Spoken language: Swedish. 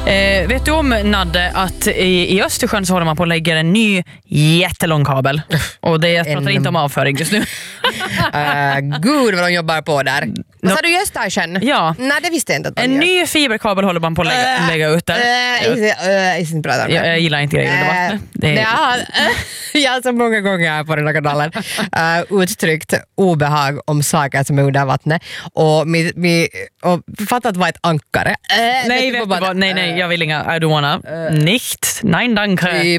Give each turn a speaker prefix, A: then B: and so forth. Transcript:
A: Vet du om, Nadde, att i Östersjön så håller man på att lägga en ny jättelång kabel. Och jag pratar inte om avföring just nu.
B: Gud vad de jobbar på där. Vad sa du, Östersjön?
A: Ja.
B: Nej, det visste jag inte att de
A: En
B: gör.
A: ny fiberkabel håller man på att lägga ut där. Jag gillar inte grejer under vattnet.
B: Jag har så många gånger på den här kanalen uttryckt obehag om saker som är under vattnet och fattat vad ett ankare.
A: Nej, jag vill inga, I don't wanna. Nicht. Nein, danke.